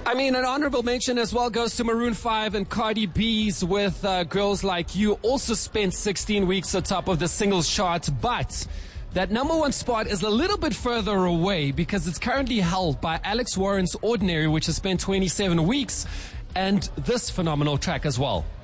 I mean, an honorable mention as well goes to Maroon 5 and Cardi B's with Girls Like You. Also spent 16 weeks atop of the singles chart, but that number one spot is a little bit further away because it's currently held by Alex Warren's Ordinary, which has spent 27 weeks, and this phenomenal track as well.